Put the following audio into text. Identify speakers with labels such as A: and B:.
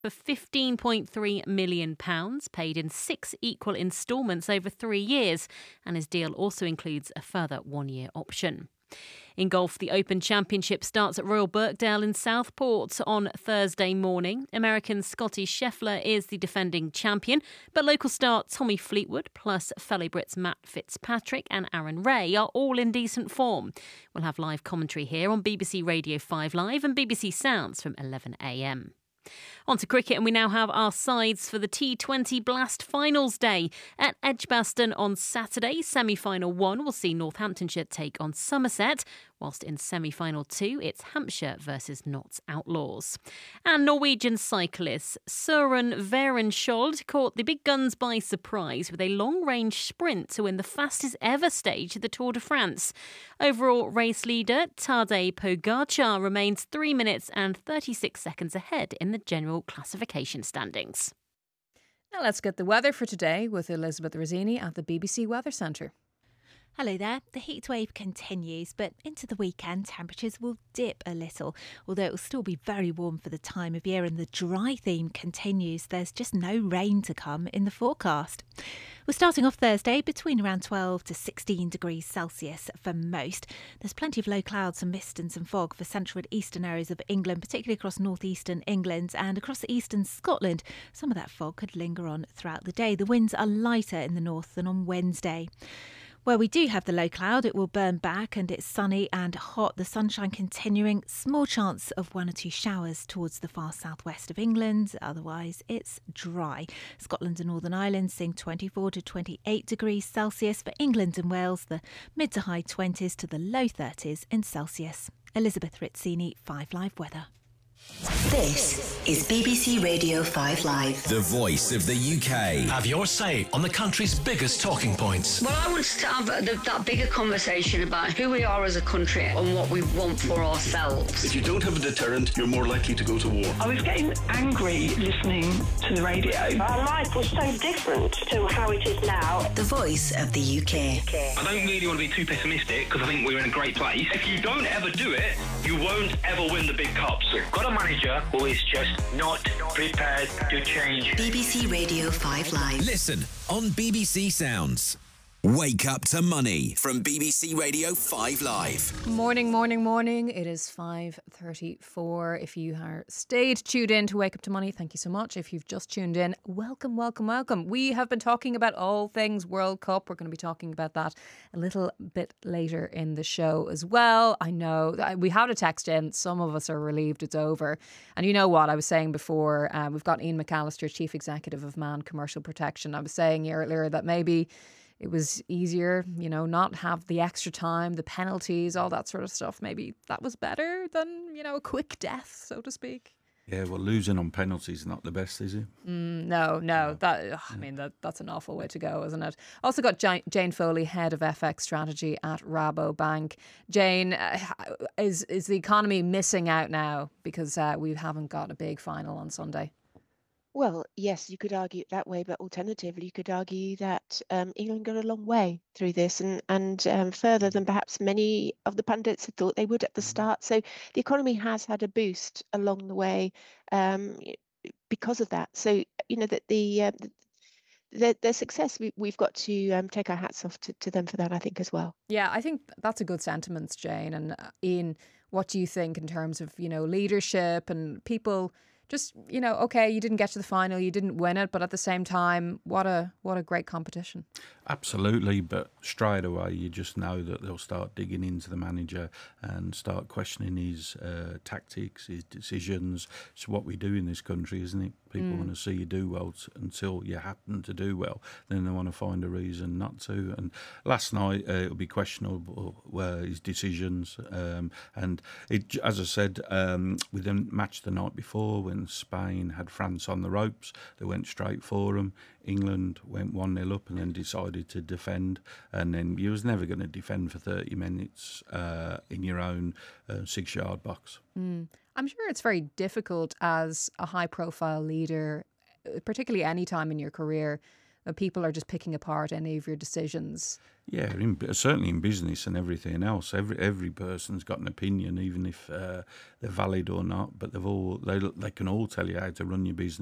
A: for £15.3 million, paid in 6 equal instalments over 3 years, and his deal also includes a further 1-year option. In golf, the Open Championship starts at Royal Birkdale in Southport on Thursday morning. American Scotty Scheffler is the defending champion, but local star Tommy Fleetwood plus fellow Brits Matt Fitzpatrick and Aaron Ray are all in decent form. We'll have live commentary here on BBC Radio 5 Live and BBC Sounds from 11 a.m. On to cricket, and we now have our sides for the T20 Blast Finals Day. At Edgbaston on Saturday, semi-final 1 will see Northamptonshire take on Somerset, whilst in semi-final 2 it's Hampshire versus Notts Outlaws. And Norwegian cyclist Søren Werenskjold caught the big guns by surprise with a long-range sprint to win the fastest ever stage of the Tour de France. Overall race leader Tadej Pogacar remains 3 minutes and 36 seconds ahead in the general classification standings.
B: Now let's get the weather for today with Elizabeth Rosini at the BBC Weather Centre.
C: Hello there. The heatwave continues, but into the weekend temperatures will dip a little, although it will still be very warm for the time of year, and the dry theme continues. There's just no rain to come in the forecast. We're starting off Thursday between around 12 to 16 degrees Celsius for most. There's plenty of low clouds and mist and some fog for central and eastern areas of England, particularly across northeastern England and across eastern Scotland. Some of that fog could linger on throughout the day. The winds are lighter in the north than on Wednesday. Where we do have the low cloud, it will burn back and it's sunny and hot. The sunshine continuing. Small chance of 1 or 2 showers towards the far southwest of England. Otherwise, it's dry. Scotland and Northern Ireland seeing 24 to 28 degrees Celsius. For England and Wales, the mid to high 20s to the low 30s in Celsius. Elizabeth Rizzini, 5 Live Weather.
D: This is BBC Radio 5 Live.
E: The voice of the UK.
F: Have your say on the country's biggest talking points.
G: Well, I want to have that bigger conversation about who we are as a country and what we want for ourselves.
H: If you don't have a deterrent, you're more likely to go to war.
I: I was getting angry listening to the radio.
J: Our life was so different to how it is now.
D: The voice of the UK.
K: I don't really want to be too pessimistic because I think we're in a great place. If you don't ever do it, you won't ever win the big cups. Got a manager who is just not prepared to change.
D: BBC Radio 5 Live.
E: Listen on BBC Sounds. Wake up to money from BBC Radio 5 Live.
B: Morning. It is 5:34. If you are stayed tuned in to Wake Up to Money, thank you so much. If you've just tuned in, welcome. We have been talking about all things World Cup. We're going to be talking about that a little bit later in the show as well. I know we had a text in. Some of us are relieved it's over. And you know what I was saying before, we've got Ian McAllister, Chief Executive of Man Commercial Protection. I was saying earlier that maybe it was easier, not have the extra time, the penalties, all that sort of stuff. Maybe that was better than, a quick death, so to speak.
L: Yeah, well, losing on penalties is not the best, is it?
B: No. That's an awful way to go, isn't it? Also got Jane Foley, Head of FX Strategy at Rabobank. Jane, is the economy missing out now because we haven't got a big final on Sunday?
M: Well, yes, you could argue it that way, but alternatively, you could argue that England got a long way through this and further than perhaps many of the pundits had thought they would at the start. So the economy has had a boost along the way because of that. So, that their success, we've got to take our hats off to them for that, I think, as well.
B: Yeah, I think that's a good sentiment, Jane. And Ian, what do you think in terms of, leadership and people? Just, okay, you didn't get to the final, you didn't win it, but at the same time, what a great competition.
L: Absolutely, but straight away you just know that they'll start digging into the manager and start questioning his tactics, his decisions. It's what we do in this country, isn't it? People want to see you do well until you happen to do well. Then they want to find a reason not to. And last night, it'll be questionable his decisions. And it, as I said, we didn't match the night before when Spain had France on the ropes. They went straight for them. England went 1-0 up and then decided to defend. And then you was never going to defend for 30 minutes in your own 6-yard box.
B: I'm sure it's very difficult as a high-profile leader, particularly any time in your career, people are just picking apart any of your decisions.
L: Yeah, certainly in business and everything else, every person's got an opinion, even if they're valid or not. But they can all tell you how to run your business.